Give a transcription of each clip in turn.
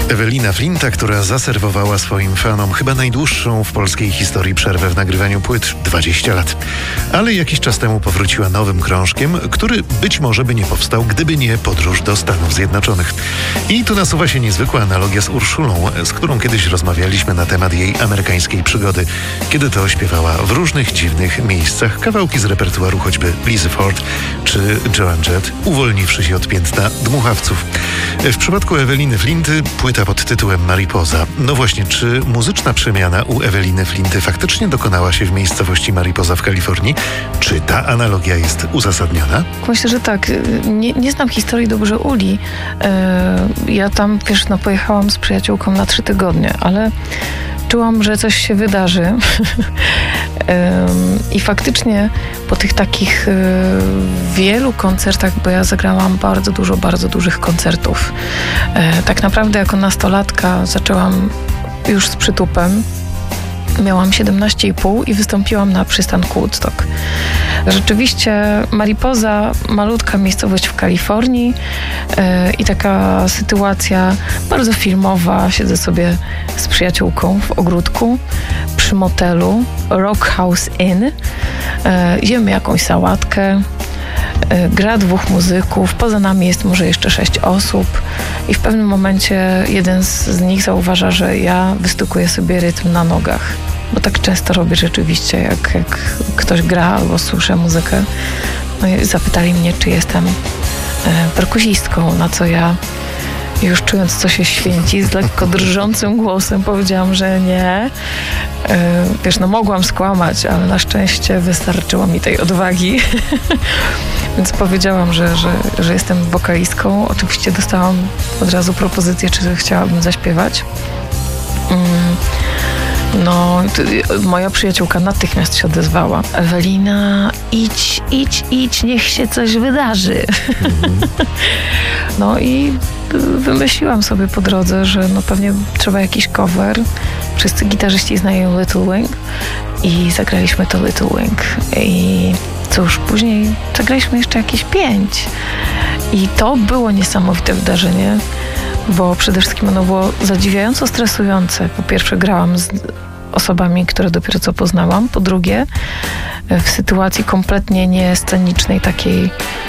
Ewelina Flinta, która zaserwowała swoim fanom chyba najdłuższą w polskiej historii przerwę w nagrywaniu płyt, 20 lat. Ale jakiś czas temu powróciła nowym krążkiem, który być może by nie powstał, gdyby nie podróż do Stanów Zjednoczonych. I tu nasuwa się niezwykła analogia z Urszulą, z którą kiedyś rozmawialiśmy na temat jej amerykańskiej przygody, kiedy to śpiewała w różnych dziwnych miejscach kawałki z repertuaru choćby Lizzy Ford czy Joan Jett, uwolniwszy się od piętna dmuchawców. W przypadku Eweliny Flinty płyta pod tytułem Mariposa. No właśnie, czy muzyczna przemiana u Eweliny Flinty faktycznie dokonała się w miejscowości Mariposa w Kalifornii? Czy ta analogia jest uzasadniona? Myślę, że tak. Nie znam historii dobrze Uli. Ja tam, pojechałam z przyjaciółką na 3 tygodnie, ale czułam, że coś się wydarzy. I faktycznie po tych takich wielu koncertach, bo ja zagrałam bardzo dużych koncertów. Tak naprawdę jako nastolatka zaczęłam już z przytupem. Miałam 17,5 i wystąpiłam na przystanku Woodstock. Rzeczywiście Mariposa, malutka miejscowość w Kalifornii i taka sytuacja bardzo filmowa. Siedzę sobie z przyjaciółką w ogródku przy motelu Rock House Inn. Jemy jakąś sałatkę. Gra 2 muzyków, poza nami jest może jeszcze 6 osób i w pewnym momencie jeden z nich zauważa, że ja wystukuję sobie rytm na nogach, bo tak często robię rzeczywiście, jak ktoś gra albo słyszę muzykę. No i zapytali mnie, czy jestem perkusistką, na co ja, już czując, co się święci, z lekko drżącym głosem powiedziałam, że nie. Mogłam skłamać, ale na szczęście wystarczyło mi tej odwagi. Więc powiedziałam, że jestem wokalistką. Oczywiście dostałam od razu propozycję, czy chciałabym zaśpiewać. Moja przyjaciółka natychmiast się odezwała. Ewelina, idź, niech się coś wydarzy. No i wymyśliłam sobie po drodze, że pewnie trzeba jakiś cover. Wszyscy gitarzyści znają Little Wing i zagraliśmy to Little Wing. I cóż, później zagraliśmy jeszcze jakieś 5. I to było niesamowite wydarzenie, bo przede wszystkim ono było zadziwiająco stresujące. Po pierwsze, grałam z osobami, które dopiero co poznałam. Po drugie, w sytuacji kompletnie niescenicznej, takiej,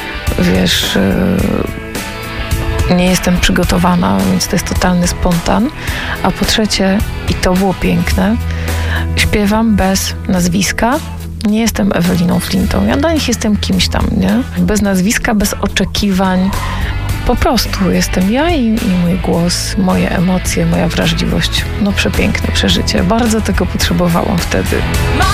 nie jestem przygotowana, więc to jest totalny spontan. A po trzecie, i to było piękne, śpiewam bez nazwiska. Nie jestem Eweliną Flintą. Ja dla nich jestem kimś tam, nie? Bez nazwiska, bez oczekiwań. Po prostu jestem ja i mój głos, moje emocje, moja wrażliwość. Przepiękne przeżycie. Bardzo tego potrzebowałam wtedy.